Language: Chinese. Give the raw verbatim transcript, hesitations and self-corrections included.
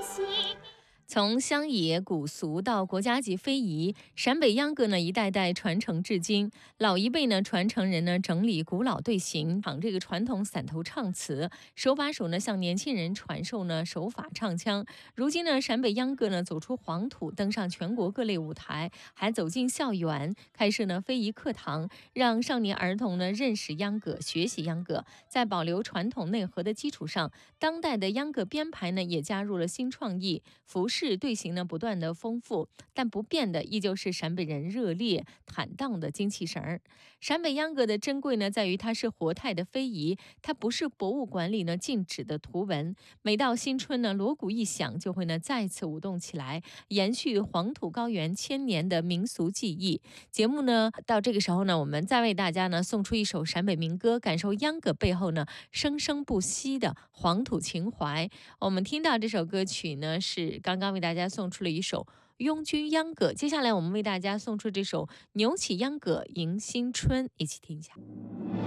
从乡野古俗到国家级非遗，陕北秧歌呢一代代传承至今。老一辈呢传承人呢整理古老队形，唱这个传统散头唱词，手把手呢向年轻人传授呢手法唱腔。如今呢陕北秧歌呢走出黄土，登上全国各类舞台，还走进校园，开设呢非遗课堂，让少年儿童呢认识秧歌，学习秧歌。在保留传统内核的基础上，当代的秧歌编排呢也加入了新创意，服饰队形呢不断的丰富，但不变的依旧是陕北人热烈坦荡的精气神儿。陕北秧歌的珍贵呢在于它是活态的非遗，它不是博物馆里呢静止的图文。每到新春呢锣鼓一响，就会呢再次舞动起来，延续黄土高原千年的民俗技艺。节目呢到这个时候呢，我们再为大家呢送出一首陕北民歌，感受秧歌背后呢生生不息的黄土情怀。我们听到这首歌曲呢，是刚刚为大家送出了一首拥军秧歌，接下来我们为大家送出这首扭起秧歌迎新春，一起听一下。